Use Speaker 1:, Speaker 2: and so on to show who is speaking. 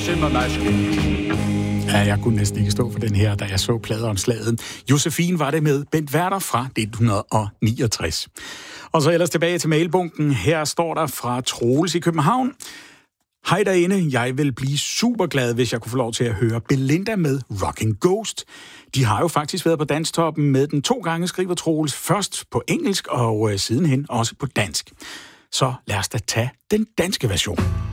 Speaker 1: Ja, jeg kunne næsten ikke stå for den her, da jeg så pladeomslaget. Josefine var det med Bent Werther fra 1969. Og så ellers tilbage til mailbunken. Her står der fra Troels i København. Hej derinde, jeg vil blive super glad, hvis jeg kunne få lov til at høre Belinda med Rockin' Ghost. De har jo faktisk været på Danstoppen med den 2 gange, skriver Troels. Først på engelsk og sidenhen også på dansk. Så lad os da tage den danske version.